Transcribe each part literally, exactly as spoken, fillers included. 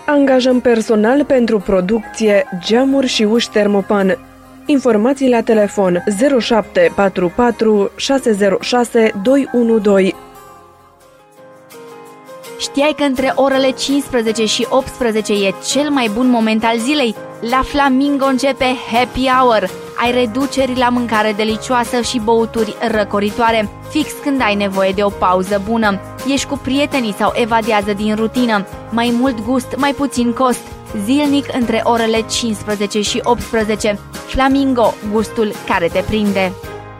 Angajăm personal pentru producție, geamuri și uși Thermopan. Informații la telefon zero șapte patru patru șase zero șase doi unu doi. Știai că între orele cincisprezece și optsprezece e cel mai bun moment al zilei? La Flamingo începe Happy Hour. Ai reduceri la mâncare delicioasă și băuturi răcoritoare, fix când ai nevoie de o pauză bună. Ești cu prietenii sau evadează din rutină. Mai mult gust, mai puțin cost. Zilnic între orele cincisprezece și optsprezece. Flamingo, gustul care te prinde.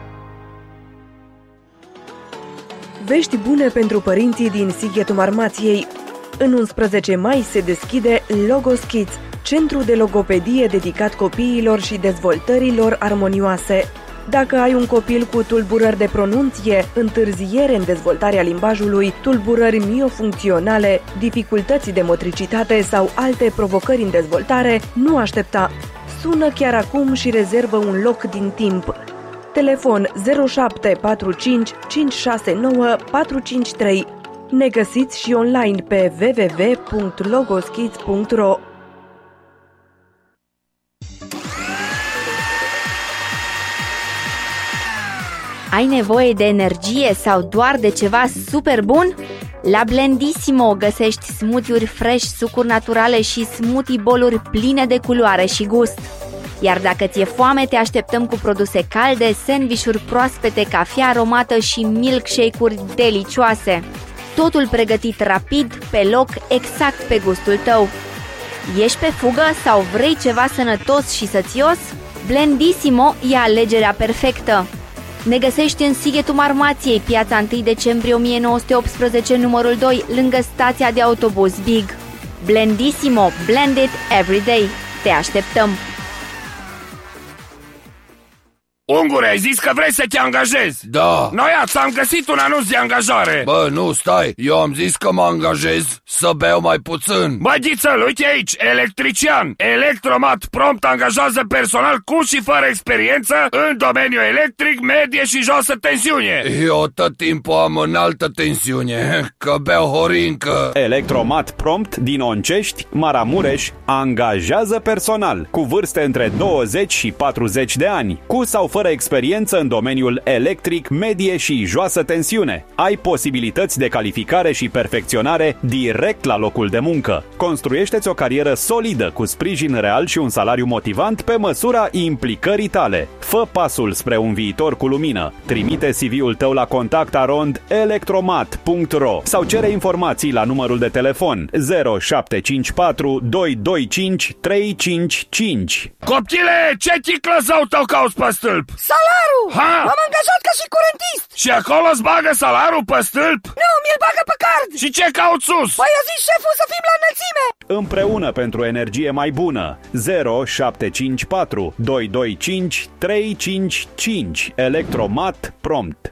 Vești bune pentru părinții din Sighetul Marmației. În unsprezece mai se deschide Logos Kids, centru de logopedie dedicat copiilor și dezvoltărilor armonioase. Dacă ai un copil cu tulburări de pronunție, întârziere în dezvoltarea limbajului, tulburări miofuncționale, dificultăți de motricitate sau alte provocări în dezvoltare, nu aștepta. Sună chiar acum și rezervă un loc din timp. Telefon zero șapte patru cinci cinci șase nouă patru cinci trei. Ne găsiți și online pe w w w punct logoskids punct ro. Ai nevoie de energie sau doar de ceva super bun? La Blendissimo găsești smoothie-uri fresh, sucuri naturale și smoothie bowl-uri pline de culoare și gust. Iar dacă ți-e foame, te așteptăm cu produse calde, sandvișuri proaspete, cafea aromată și milkshake-uri delicioase. Totul pregătit rapid, pe loc, exact pe gustul tău. Ești pe fugă sau vrei ceva sănătos și sățios? Blendissimo e alegerea perfectă. Ne găsești în Sighetul Marmației, piața întâi decembrie o mie nouă sute optsprezece, numărul doi, lângă stația de autobuz Big. Blendissimo, blend it every day. Te așteptăm! Ungure, ai zis că vrei să te angajezi? Da. Noi am găsit un anunț de angajare. Bă, nu, stai, eu am zis că mă angajez să beau mai puțin. Bă, Ghițăl, uite aici, electrician. Electromat prompt angajează personal cu și fără experiență în domeniul electric, medie și josă tensiune. Eu tot timpul am înaltă tensiune, că beau horincă. Electromat prompt din Oncești, Maramureș, angajează personal cu vârste între douăzeci și patruzeci de ani, cu sau fără experiență în domeniul electric, medie și joasă tensiune. Ai posibilități de calificare și perfecționare direct la locul de muncă. Construiește-ți o carieră solidă cu sprijin real și un salariu motivant pe măsura implicării tale. Fă pasul spre un viitor cu lumină. Trimite C V-ul tău la contact arond electromat punct ro sau cere informații la numărul de telefon zero șapte cinci patru doi doi cinci trei cinci cinci. Copchile, ce ticlă zău tău cauți pe stâlp? Salarul! Ha? M-am angajat ca și curentist! Și acolo îți bagă salarul pe stâlp? Nu, mi-l bagă pe card! Și ce cauți sus? Păi a zis șeful să fim la înălțime! Împreună pentru energie mai bună. zero șapte cinci patru doi doi cinci trei cinci cinci. Electromat prompt.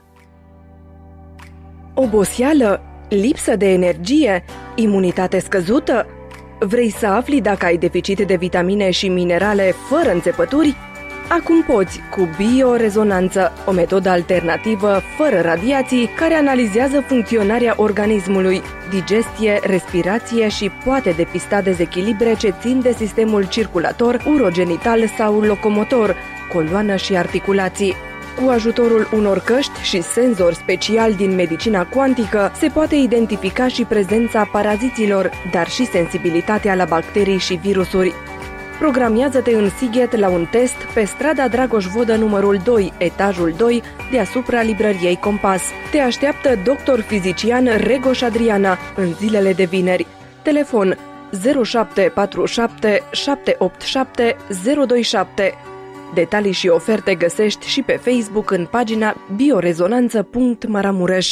Oboseală? Lipsă de energie? Imunitate scăzută? Vrei să afli dacă ai deficit de vitamine și minerale fără înțepături? Acum poți, cu biorezonanță, o metodă alternativă, fără radiații, care analizează funcționarea organismului, digestie, respirație și poate depista dezechilibre ce țin de sistemul circulator, urogenital sau locomotor, coloană și articulații. Cu ajutorul unor căști și senzori speciali din medicina cuantică, se poate identifica și prezența paraziților, dar și sensibilitatea la bacterii și virusuri. Programiază-te în Sighet la un test pe strada Dragoș Vodă numărul doi, etajul doi, deasupra librăriei Compas. Te așteaptă doctor fizician Regoș Adriana în zilele de vineri. Telefon zero șapte patru șapte șapte opt șapte zero doi șapte. Detalii și oferte găsești și pe Facebook în pagina biorezonanță punct maramureș.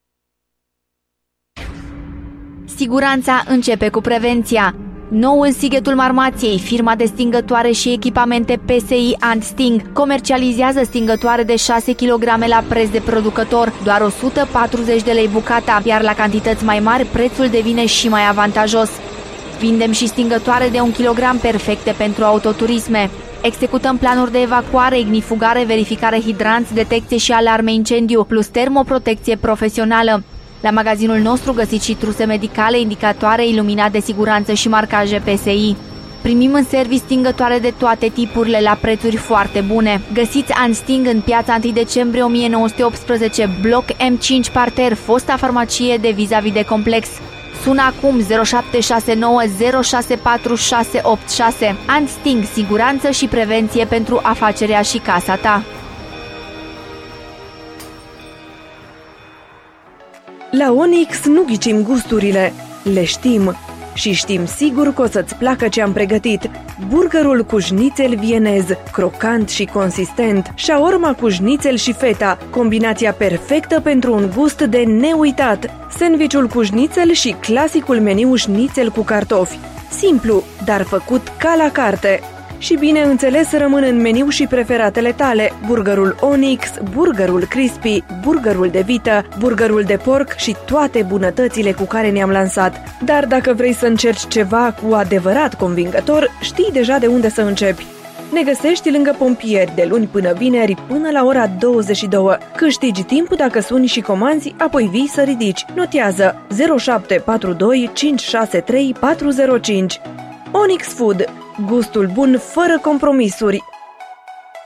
Siguranța începe cu prevenția. Nou în Sighetul Marmației, firma de stingătoare și echipamente P S I Antsting comercializează stingătoare de șase kilograme la preț de producător, doar o sută patruzeci de lei bucata, iar la cantități mai mari prețul devine și mai avantajos. Vindem și stingătoare de un kilogram perfecte pentru autoturisme. Executăm planuri de evacuare, ignifugare, verificare hidranți, detecție și alarme incendiu, plus termoprotecție profesională. La magazinul nostru găsiți și truse medicale, indicatoare, iluminat de siguranță și marcaje P S I. Primim în serviciu stingătoare de toate tipurile la prețuri foarte bune. Găsiți Ansting în piața întâi decembrie o mie nouă sute optsprezece, bloc M cinci parter, fosta farmacie de vis-a-vis de complex. Sună acum zero șapte șase nouă zero șase patru șase opt șase. Ansting, siguranță și prevenție pentru afacerea și casa ta. La Onyx nu ghicim gusturile, le știm. Și știm sigur că o să-ți placă ce am pregătit. Burgerul cu șnițel vienez, crocant și consistent. Shaorma cu șnițel și feta, combinația perfectă pentru un gust de neuitat. Sandvișul cu șnițel și clasicul meniu șnițel cu cartofi. Simplu, dar făcut ca la carte. Și bineînțeles rămân în meniu și preferatele tale: burgerul Onyx, burgerul crispy, burgerul de vită, burgerul de porc și toate bunătățile cu care ne-am lansat. Dar dacă vrei să încerci ceva cu adevărat convingător, știi deja de unde să începi. Ne găsești lângă pompieri de luni până vineri până la ora douăzeci și două. Câștigi timp dacă suni și comanzi, apoi vii să ridici. Notează zero șapte patru doi cinci șase trei patru zero cinci. Onyx Food. Gustul bun fără compromisuri.